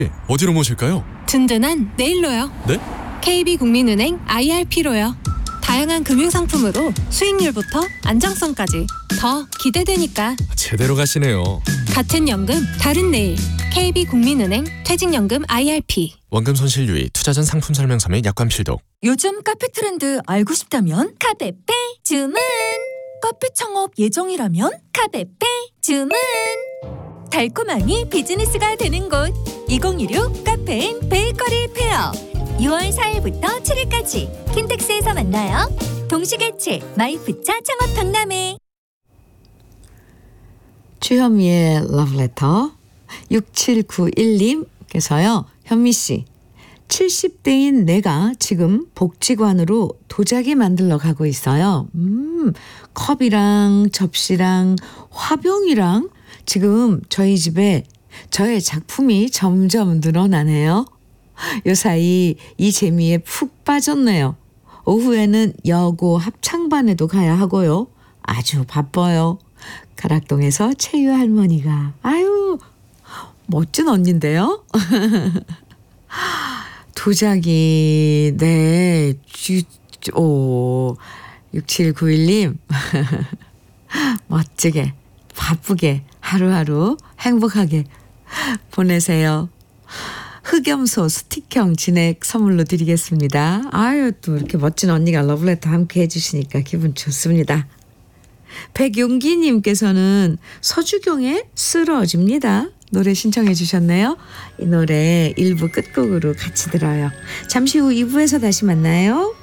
어디로 모실까요? 든든한 내일로요. 네? KB국민은행 IRP로요. 다양한 금융상품으로 수익률부터 안정성까지 더 기대되니까. 제대로 가시네요. 같은 연금 다른 내일. KB국민은행 퇴직연금 IRP. 원금 손실 유의, 투자 전 상품 설명서 및 약관 필독. 요즘 카페 트렌드 알고 싶다면 카페페 주문. 카페 창업 예정이라면 카페페 주문. 달콤함이 비즈니스가 되는 곳 2016 카페인 베이커리 페어 6월 4일부터 7일까지 킨텍스에서 만나요. 동시개최 마이프차 창업 박람회. 주현미의 러브레터 6791님께서요. 현미씨 70대인 내가 지금 복지관으로 도자기 만들러 가고 있어요. 컵이랑 접시랑 화병이랑 지금 저희 집에 저의 작품이 점점 늘어나네요. 요사이 이 재미에 푹 빠졌네요. 오후에는 여고 합창반에도 가야 하고요. 아주 바빠요. 가락동에서 채유 할머니가. 아유 멋진 언니인데요. 도자기 네 6791님 멋지게 바쁘게 하루하루 행복하게 보내세요. 흑염소 스틱형 진액 선물로 드리겠습니다. 아유 또 이렇게 멋진 언니가 러브레터 함께 해주시니까 기분 좋습니다. 백용기님께서는 서주경의 쓰러집니다. 노래 신청해 주셨네요. 이 노래 1부 끝곡으로 같이 들어요. 잠시 후 2부에서 다시 만나요.